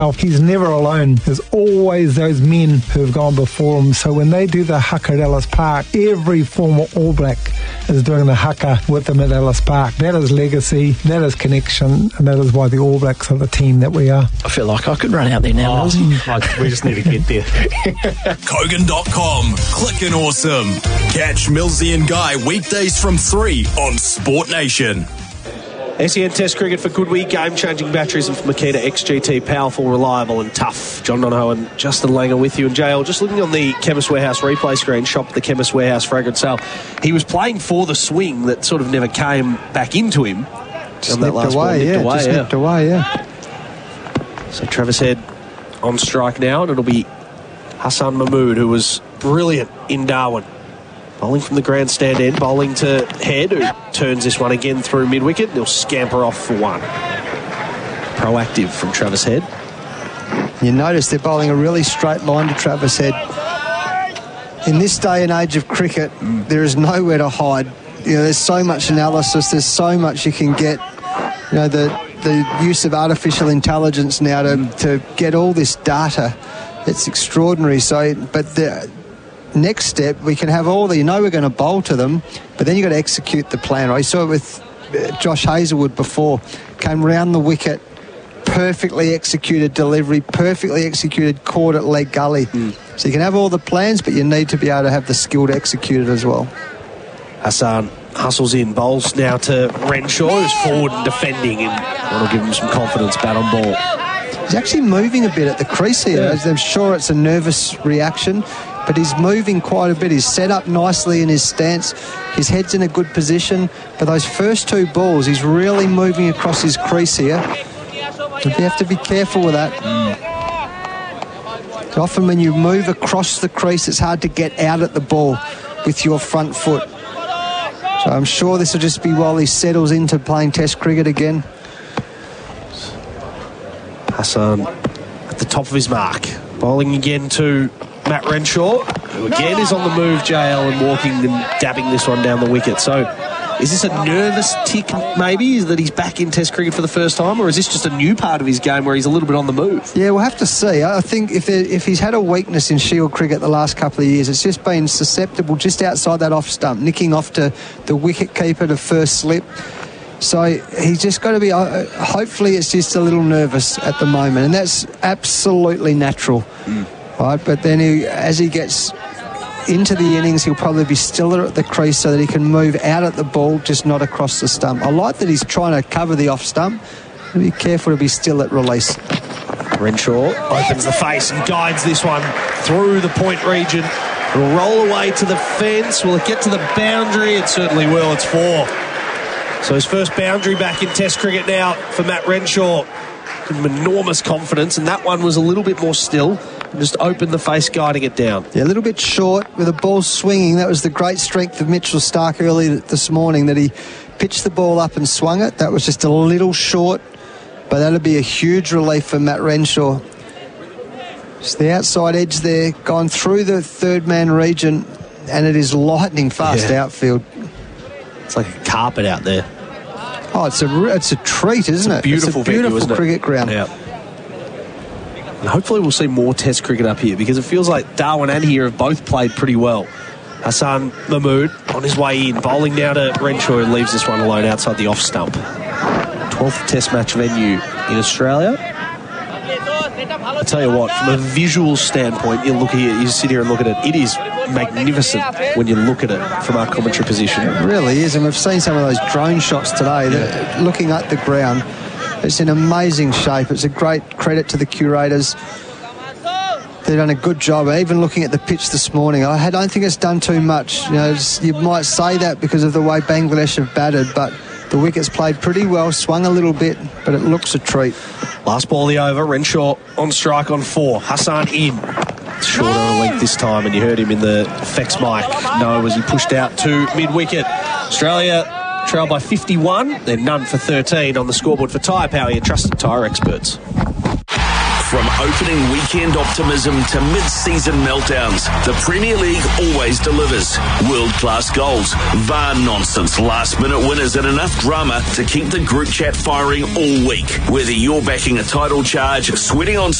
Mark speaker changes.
Speaker 1: He's never alone. There's always those men who have gone before him. So when they do the haka at Ellis Park, every former All Black is doing the haka with them at Ellis Park. That is legacy, that is connection, and that is why the All Blacks are the team that we are.
Speaker 2: I feel like I could run out there now.
Speaker 3: We just need to get there.
Speaker 4: Kogan.com. Clickin' awesome. Catch Millsy and Guy weekdays from 3 on Sport Nation.
Speaker 3: SEN Test Cricket for Goodwee, game-changing batteries and for Makita XGT, powerful, reliable and tough. John Donohoe and Justin Langer with you. And JL, just looking on the Chemist Warehouse replay screen, shop at the Chemist Warehouse fragrance sale. He was playing for the swing that sort of never came back into him.
Speaker 5: Just nipped away.
Speaker 3: So Travis Head on strike now, and it'll be Hassan Mahmood, who was brilliant in Darwin. Bowling from the grandstand end, bowling to Head, who turns this one again through mid-wicket. They'll scamper off for one. Proactive from Travis Head.
Speaker 5: You notice they're bowling a really straight line to Travis Head. In this day and age of cricket, there is nowhere to hide. You know, there's so much analysis, there's so much you can get. You know, the use of artificial intelligence now to get all this data, it's extraordinary. So, but the next step, we can have all the, we're going to bowl to them, but then you've got to execute the plan. I saw it with Josh Hazlewood before, came round the wicket, perfectly executed delivery, perfectly executed caught at leg gully. So you can have all the plans, but you need to be able to have the skill to execute it as well.
Speaker 3: Hassan hustles in, bowls now to Renshaw, who's forward and defending, and that'll give him some confidence, bat on ball.
Speaker 5: He's actually moving a bit at the crease here. Yeah. I'm sure it's a nervous reaction, but he's moving quite a bit. He's set up nicely in his stance. His head's in a good position. But those first two balls, he's really moving across his crease here. But you have to be careful with that. Often when you move across the crease, it's hard to get out at the ball with your front foot. So I'm sure this will just be while he settles into playing Test cricket again.
Speaker 3: Hassan at the top of his mark. Bowling again to Matt Renshaw, who again is on the move, JL, and walking and dabbing this one down the wicket. So is this a nervous tick, maybe, that he's back in Test cricket for the first time, or is this just a new part of his game where he's a little bit on the move? Yeah, we'll have to see. I think if he's had a weakness in Shield cricket the last couple of years, it's just been susceptible just outside that off stump, nicking off to the wicket keeper to first slip. So he's just got to be, hopefully it's just a little nervous at the moment, and that's absolutely natural. Right, but then as he gets into the innings, he'll probably be stiller at the crease so that he can move out at the ball, just not across the stump. I like that he's trying to cover the off stump. Be careful to be still at release. Renshaw opens the face and guides this one through the point region. It'll roll away to the fence. Will it get to the boundary? It certainly will. It's 4. So his first boundary back in Test cricket now for Matt Renshaw. Give him enormous confidence, and that one was a little bit more still. Just opened the face, guiding it down. Yeah, a little bit short with the ball swinging. That was the great strength of Mitchell Starc early this morning, that he pitched the ball up and swung it. That was just a little short, but that'll be a huge relief for Matt Renshaw. Just the outside edge there, gone through the third man region, and it is lightning fast outfield. It's like a carpet out there. Oh, it's a treat, isn't it? Beautiful, it's a beautiful venue, cricket ground. Yeah. And hopefully we'll see more Test cricket up here, because it feels like Darwin and here have both played pretty well. Hassan Mahmood on his way in, bowling now to Renshaw, who leaves this one alone outside the off stump. 12th Test match venue in Australia. I tell you what, from a visual standpoint, you sit here and look at it. It is magnificent when you look at it from our commentary position. It really is, and we've seen some of those drone shots today. Yeah. Looking at the ground, it's in amazing shape. It's a great credit to the curators. They've done a good job. Even looking at the pitch this morning, I don't think it's done too much. You might say that because of the way Bangladesh have batted, but the wicket's played pretty well, swung a little bit, but it looks a treat. Last ball of the over, Renshaw on strike on 4. Hassan in. Shorter a length this time, and you heard him in the effects mic. No, as he pushed out to mid-wicket. Australia trail by 51. They're none for 13 on the scoreboard for Tyre Power, your trusted tyre experts.
Speaker 6: From opening weekend optimism to mid-season meltdowns, the Premier League always delivers. World-class goals, VAR nonsense, last-minute winners and enough drama to keep the group chat firing all week. Whether you're backing a title charge, sweating on